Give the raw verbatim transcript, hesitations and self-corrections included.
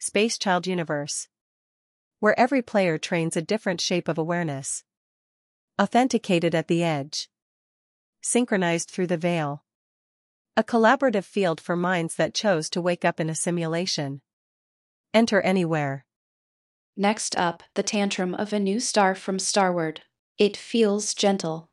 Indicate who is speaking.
Speaker 1: Space Child Universe, where every player trains a different shape of awareness. Authenticated at the edge. Synchronized through the veil. A collaborative field for minds that chose to wake up in a simulation. Enter anywhere.
Speaker 2: Next up, the tantrum of a new star from Starward. It feels gentle,